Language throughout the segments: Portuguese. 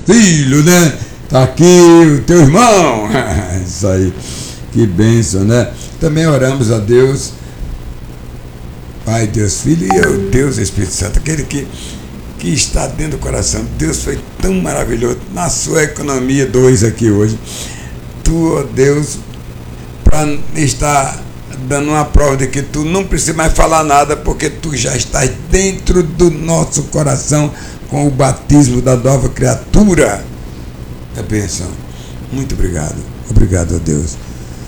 filho, né? Tá aqui o teu irmão. Isso aí, que bênção, né? Também oramos a Deus, Pai, Deus, Filho e eu, Deus Espírito Santo, aquele que está dentro do coração. Deus foi tão maravilhoso na sua economia 2 aqui hoje. Tu, ó Deus, para estar dando uma prova de que tu não precisa mais falar nada, porque tu já estás dentro do nosso coração com o batismo da nova criatura. É bênção. Muito obrigado. Obrigado a Deus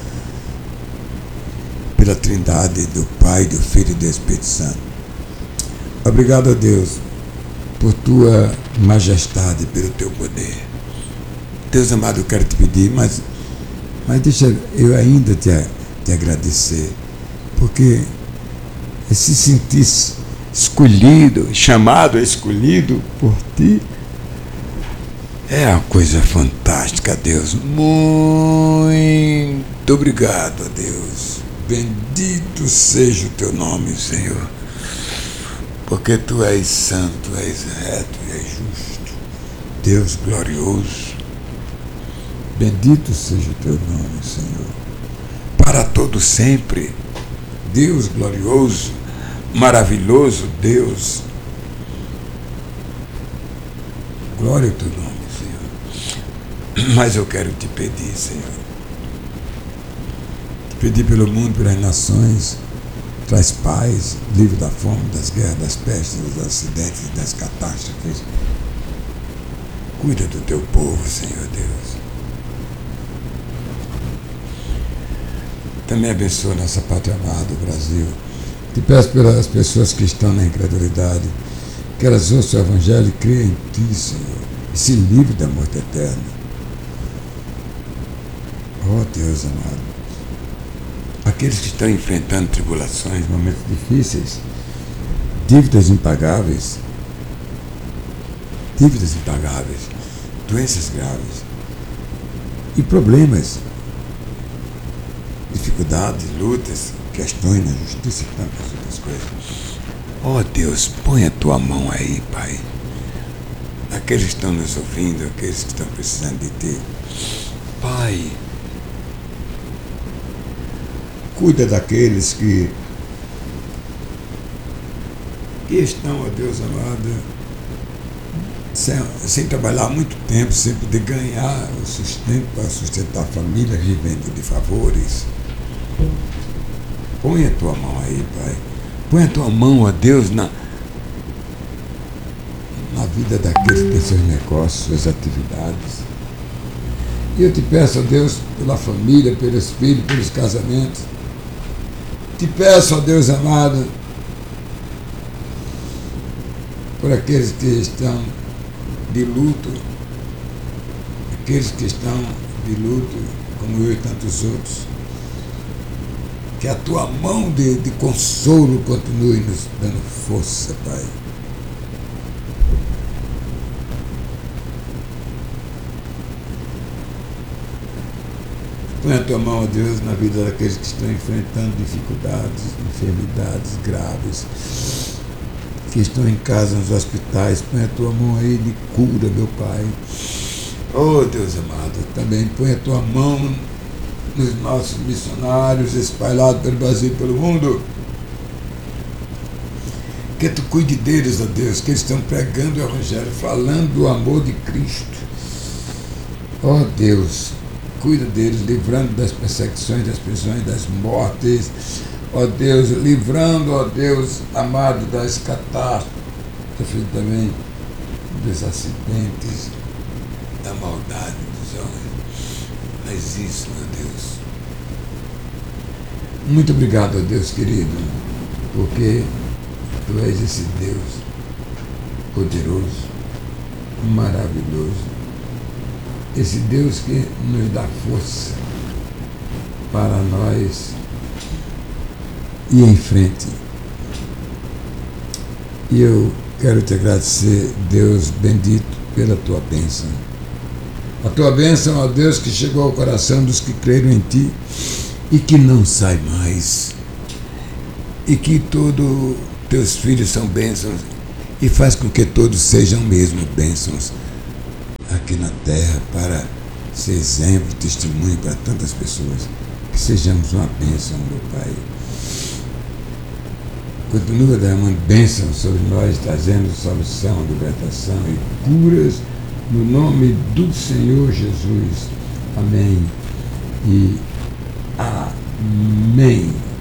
pela Trindade do Pai, do Filho e do Espírito Santo. Obrigado a Deus por tua majestade, pelo teu poder. Deus amado, eu quero te pedir, mas deixa eu ainda te agradecer, porque se sentir escolhido, chamado, escolhido por ti, é uma coisa fantástica, Deus. Muito obrigado, a Deus. Bendito seja o teu nome, Senhor, porque tu és santo, és reto e és justo, Deus glorioso. Bendito seja o teu nome, Senhor, para todo sempre. Deus glorioso, maravilhoso Deus. Glória ao teu nome, Senhor. Mas eu quero te pedir, Senhor, te pedir pelo mundo, pelas nações. Traz paz, livre da fome, das guerras, das pestes, dos acidentes, das catástrofes. Cuida do teu povo, Senhor Deus. Também abençoa nossa pátria amada, o Brasil. Te peço pelas pessoas que estão na incredulidade, que elas ouçam o Evangelho e creem em Ti, Senhor, e se livrem da morte eterna. Oh Deus amado, aqueles que estão enfrentando tribulações, momentos difíceis, dívidas impagáveis, doenças graves e problemas, dificuldades, lutas, questões na justiça e tantas outras coisas. Oh Deus, põe a tua mão aí, Pai, aqueles que estão nos ouvindo, aqueles que estão precisando de Ti. Pai, cuida daqueles que estão, ó Deus amado, sem trabalhar há muito tempo, sem poder ganhar o sustento para sustentar a família, vivendo de favores. Põe a tua mão aí, Pai. Põe a tua mão, ó Deus, na vida daqueles que têm seus negócios, suas atividades. E eu te peço, ó Deus, pela família, pelos filhos, pelos casamentos. Te peço, ó Deus amado, por aqueles que estão de luto, aqueles que estão de luto, como eu e tantos outros, que a tua mão de consolo continue nos dando força, Pai. Põe a tua mão, ó Deus, na vida daqueles que estão enfrentando dificuldades, enfermidades graves, que estão em casa, nos hospitais. Põe a tua mão aí de cura, meu Pai. Oh, Deus amado, também põe a tua mão nos nossos missionários espalhados pelo Brasil e pelo mundo. Que tu cuide deles, ó Deus, que eles estão pregando o Evangelho, falando do amor de Cristo. Ó Deus, cuida deles, livrando das perseguições, das prisões, das mortes. Ó Deus, livrando, ó Deus amado, das catástrofes também, dos acidentes, da maldade dos homens. Faz isso, meu Deus. Muito obrigado, ó Deus querido, porque tu és esse Deus poderoso, maravilhoso, esse Deus que nos dá força para nós ir em frente. E eu quero te agradecer, Deus bendito, pela tua bênção. A tua bênção, ó Deus, que chegou ao coração dos que creram em ti e que não sai mais. E que todos teus filhos são bênçãos e faz com que todos sejam mesmo bênçãos. aqui na terra para ser exemplo, testemunho para tantas pessoas. Que sejamos uma bênção, meu Pai. Continua derramando bênção sobre nós, trazendo solução, libertação e curas no nome do Senhor Jesus. Amém e amém.